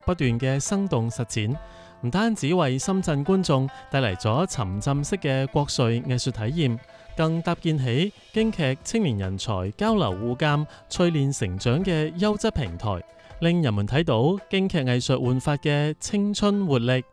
不斷嘅生動實踐，唔單止為深圳觀眾帶嚟咗沉浸式嘅國粹藝術體驗，更搭建起京劇青年人才交流互鑑、淬煉成長嘅優質平台，令人們睇到京劇藝術煥發嘅青春活力。